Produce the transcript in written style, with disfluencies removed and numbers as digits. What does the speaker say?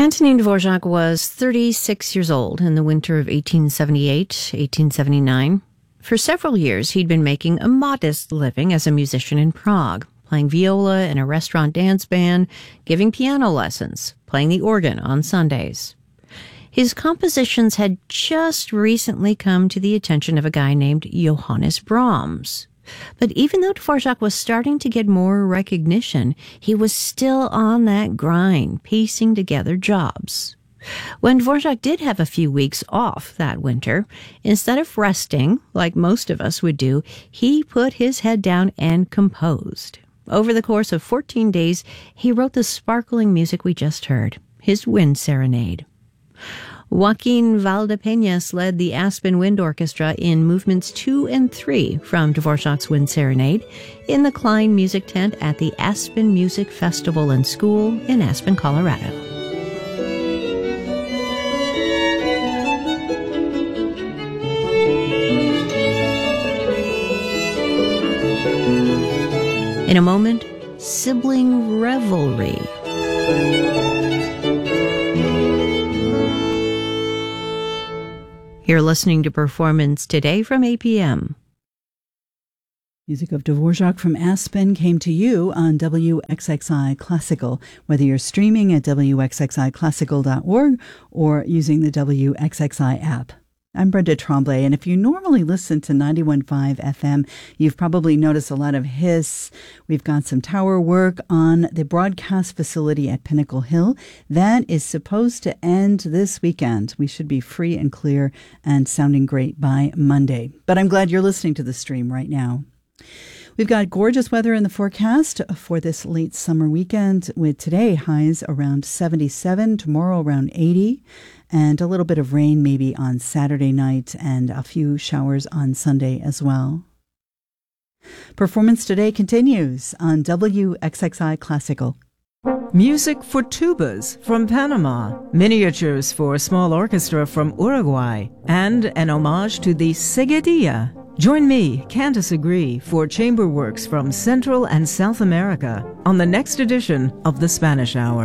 Antonin Dvorak was 36 years old in the winter of 1878-1879. For several years, he'd been making a modest living as a musician in Prague, playing viola in a restaurant dance band, giving piano lessons, playing the organ on Sundays. His compositions had just recently come to the attention of a guy named Johannes Brahms. But even though Dvorak was starting to get more recognition, he was still on that grind, piecing together jobs. When Dvorak did have a few weeks off that winter, instead of resting, like most of us would do, he put his head down and composed. Over the course of 14 days, he wrote the sparkling music we just heard, his Wind Serenade. Joaquin Valdepeñas led the Aspen Wind Orchestra in movements 2 and 3 from Dvorak's Wind Serenade in the Klein Music Tent at the Aspen Music Festival and School in Aspen, Colorado. In a moment, sibling revelry. You're listening to Performance Today from APM. Music of Dvorak from Aspen came to you on WXXI Classical, whether you're streaming at wxxiclassical.org or using the WXXI app. I'm Brenda Tremblay, and if you normally listen to 91.5 FM, you've probably noticed a lot of hiss. We've got some tower work on the broadcast facility at Pinnacle Hill. That is supposed to end this weekend. We should be free and clear and sounding great by Monday. But I'm glad you're listening to the stream right now. We've got gorgeous weather in the forecast for this late summer weekend, with today highs around 77, tomorrow around 80, and a little bit of rain maybe on Saturday night and a few showers on Sunday as well. Performance Today continues on WXXI Classical. Music for tubas from Panama, miniatures for a small orchestra from Uruguay, and an homage to the Seguidilla. Join me, Candace Agree, for chamber works from Central and South America on the next edition of the Spanish Hour.